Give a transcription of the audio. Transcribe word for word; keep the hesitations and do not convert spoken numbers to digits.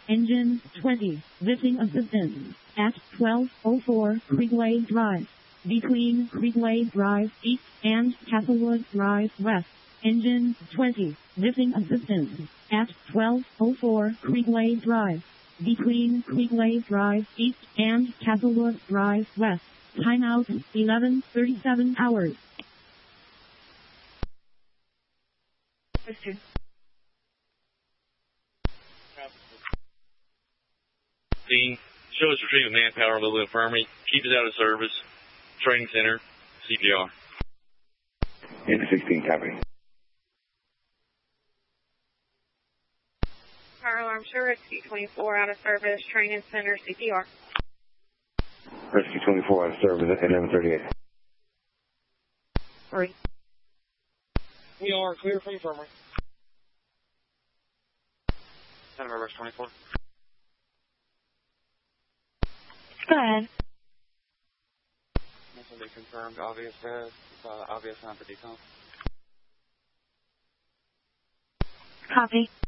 Engine twenty. Lifting assistance. At twelve oh four Creekway Drive. Between Creekway Drive East and Castlewood Drive West. Engine twenty. Lifting assistance. At twelve oh four Creekway Drive. Between Creekway Drive East and Castlewood Drive West. Timeout eleven thirty-seven hours. Mister Dean, show us retrieving manpower, little infirmary. Keep it out of service. Training center, C P R. N sixteen, copy. Fire alarm, show rescue twenty-four out of service. Training center, C P R. Rescue twenty-four out of service at eleven thirty-eight. Three. We are clear for infirmary. Center Rush twenty-four. Go ahead. This will be confirmed. Obvious death. Uh, obvious time for decom. Copy.